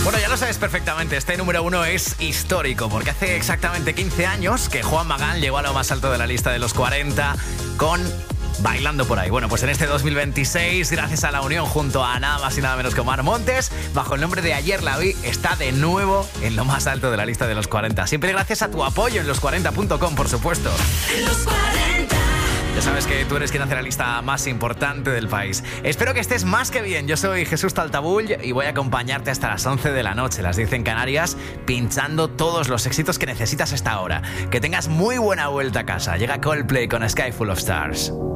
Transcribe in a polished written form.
Bueno, ya lo sabes perfectamente, este número 1 es histórico, porque hace exactamente 15 años que Juan Magán llegó a lo más alto de la lista de los 40 con Bailando por ahí. Bueno, pues en este 2026, gracias a la unión junto a nada más y nada menos que Omar Montes, bajo el nombre de Ayer la vi, está de nuevo en lo más alto de la lista de los 40. Siempre gracias a tu apoyo en los40.com, por supuesto. Los 40. Ya sabes que tú eres quien hace la lista más importante del país. Espero que estés más que bien. Yo soy Jesús Taltabull y voy a acompañarte hasta las 11 de la noche, las 10 en Canarias, pinchando todos los éxitos que necesitas a esta hora. Que tengas muy buena vuelta a casa. Llega Coldplay con Sky Full of Stars.